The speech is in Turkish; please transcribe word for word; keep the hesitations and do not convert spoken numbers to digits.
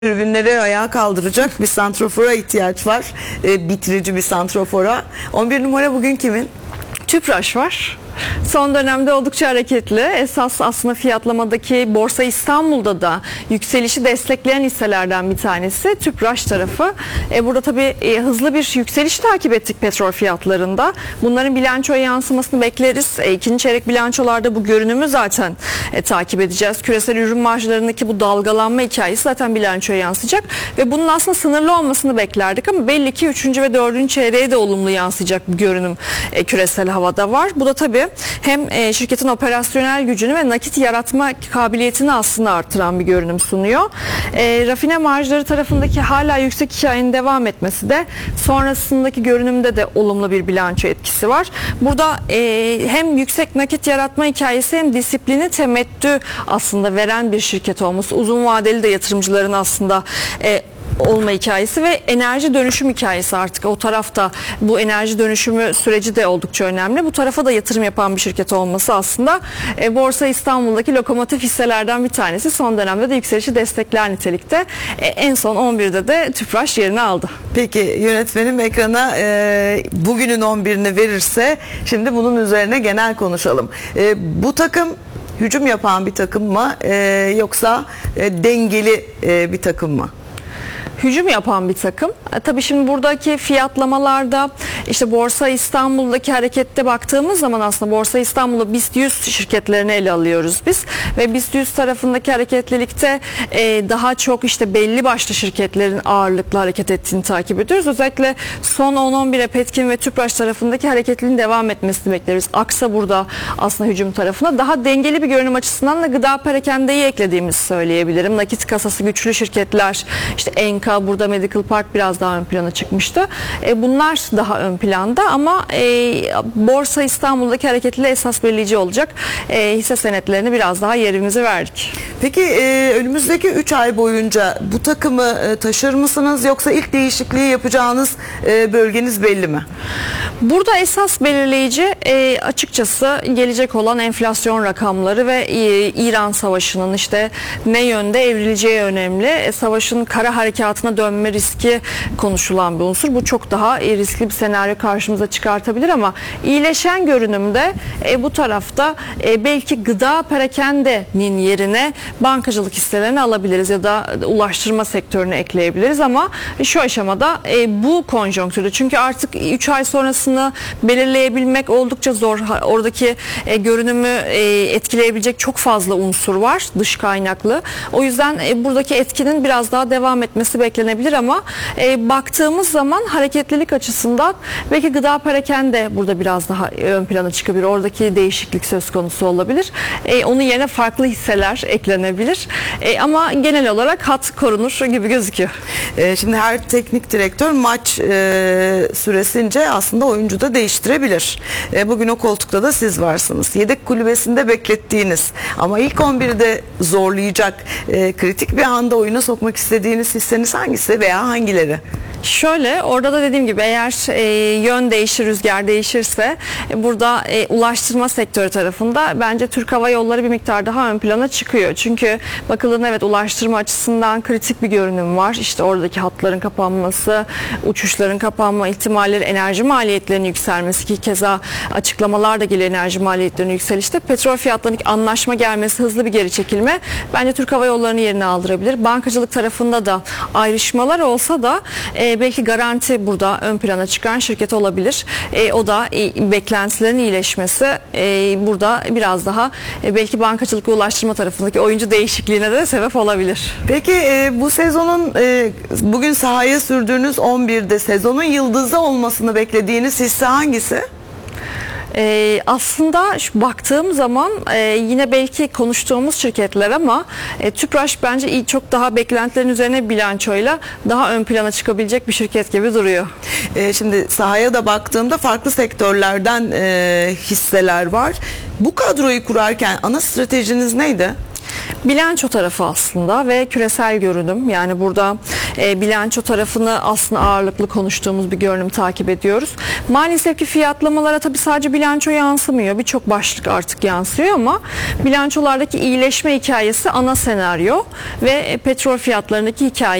Ürünleri ayağa kaldıracak bir santrofora ihtiyaç var. E, bitirici bir santrofora. on bir numara bugün kimin? Tüpraş var. Son dönemde oldukça hareketli. Esas aslında fiyatlamadaki Borsa İstanbul'da da yükselişi destekleyen hisselerden bir tanesi Tüpraş tarafı. E, burada tabii e, hızlı bir yükseliş takip ettik petrol fiyatlarında. Bunların bilançoya yansımasını bekleriz. E, ikinci çeyrek bilançolarda bu görünümü zaten e, takip edeceğiz. Küresel ürün marjlarındaki bu dalgalanma hikayesi zaten bilançoya yansıyacak. Ve bunun aslında sınırlı olmasını beklerdik ama belli ki üçüncü ve dördüncü çeyreğe de olumlu yansıyacak bir görünüm e, küresel havada var. Bu da tabii hem e, şirketin operasyonel gücünü ve nakit yaratma kabiliyetini aslında artıran bir görünüm sunuyor. E, rafine marjları tarafındaki hala yüksek hikayenin devam etmesi de sonrasındaki görünümde de olumlu bir bilanço etkisi var. Burada e, hem yüksek nakit yaratma hikayesi hem disiplini temettü aslında veren bir şirket olması, uzun vadeli de yatırımcıların aslında e, olma hikayesi ve enerji dönüşüm hikayesi, artık o tarafta bu enerji dönüşümü süreci de oldukça önemli. Bu tarafa da yatırım yapan bir şirket olması aslında e, Borsa İstanbul'daki lokomotif hisselerden bir tanesi. Son dönemde de yükselişi destekler nitelikte. E, en son on birde de Tüpraş yerini aldı. Peki yönetmenim ekrana e, bugünün on birini verirse şimdi bunun üzerine genel konuşalım. E, bu takım hücum yapan bir takım mı e, yoksa e, dengeli e, bir takım mı? Hücum yapan bir takım. E, tabii şimdi buradaki fiyatlamalarda işte Borsa İstanbul'daki harekette baktığımız zaman aslında Borsa İstanbul'da BIST yüz şirketlerini ele alıyoruz biz ve BIST yüz tarafındaki hareketlilikte e, daha çok işte belli başlı şirketlerin ağırlıklı hareket ettiğini takip ediyoruz. Özellikle son on on bire Petkim ve Tüpraş tarafındaki hareketliliğin devam etmesini bekleriz. Aksa burada aslında hücum tarafına. Daha dengeli bir görünüm açısından da gıda perakendeyi eklediğimizi söyleyebilirim. Nakit kasası güçlü şirketler, işte Enka, burada Medical Park biraz daha ön plana çıkmıştı. E, bunlar daha ön planda ama e, Borsa İstanbul'daki hareketliliği esas belirleyici olacak. E, hisse senetlerini biraz daha yerimizi verdik. Peki e, önümüzdeki üç ay boyunca bu takımı e, taşır mısınız yoksa ilk değişikliği yapacağınız e, bölgeniz belli mi? Burada esas belirleyici e, açıkçası gelecek olan enflasyon rakamları ve e, İran Savaşı'nın işte ne yönde evrileceği önemli. E, savaşın kara harekatına dönme riski konuşulan bir unsur. Bu çok daha e, riskli bir senaryo karşımıza çıkartabilir ama iyileşen görünümde e, bu tarafta e, belki gıda perakendenin yerine bankacılık hisselerini alabiliriz ya da ulaştırma sektörünü ekleyebiliriz ama şu aşamada e, bu konjonktürde, çünkü artık üç ay sonrasını belirleyebilmek oldukça zor. Oradaki e, görünümü e, etkileyebilecek çok fazla unsur var dış kaynaklı. O yüzden e, buradaki etkinin biraz daha devam etmesi beklenebilir ama e, baktığımız zaman hareketlilik açısından belki gıda perakende burada biraz daha ön plana çıkabilir. Oradaki değişiklik söz konusu olabilir. E, onun yerine farklı hisseler eklenebilir. E, ama genel olarak hat korunur gibi gözüküyor. E, şimdi her teknik direktör maç e, süresince aslında oyuncu da değiştirebilir. E, bugün o koltukta da siz varsınız. Yedek kulübesinde beklettiğiniz ama ilk on birde zorlayacak, e, kritik bir anda oyuna sokmak istediğiniz hisseniz hangisi veya hangileri? Şöyle, orada da dediğim gibi eğer e, yön değişir, rüzgar değişirse e, burada e, ulaştırma sektörü tarafında bence Türk Hava Yolları bir miktar daha ön plana çıkıyor. Çünkü bakıldığında evet ulaştırma açısından kritik bir görünüm var. İşte oradaki hatların kapanması, uçuşların kapanma ihtimalleri, enerji maliyetlerinin yükselmesi ki keza açıklamalar da geliyor enerji maliyetlerinin yükselişte. Petrol fiyatlarının anlaşma gelmesi, hızlı bir geri çekilme bence Türk Hava Yolları'nın yerini aldırabilir. Bankacılık tarafında da ayrışmalar olsa da e, belki Garanti burada ön plana çıkan şirket olabilir. E, o da e, beklentilerin iyileşmesi e, burada biraz daha e, belki bankacılık ve ulaştırma tarafındaki oyuncu değişikliğine de sebep olabilir. Peki e, bu sezonun e, bugün sahaya sürdüğünüz on birde sezonun yıldızı olmasını beklediğiniz hisse hangisi? Ee, aslında şu baktığım zaman e, yine belki konuştuğumuz şirketler ama e, Tüpraş bence iyi, çok daha beklentilerin üzerine bilançoyla daha ön plana çıkabilecek bir şirket gibi duruyor. E, şimdi sahaya da baktığımda farklı sektörlerden e, hisseler var. Bu kadroyu kurarken ana stratejiniz neydi? Bilanço tarafı aslında ve küresel görünüm, yani burada e, bilanço tarafını aslında ağırlıklı konuştuğumuz bir görünüm takip ediyoruz. Maalesef ki fiyatlamalara tabii sadece bilanço yansımıyor, birçok başlık artık yansıyor ama bilançolardaki iyileşme hikayesi ana senaryo ve e, petrol fiyatlarındaki hikaye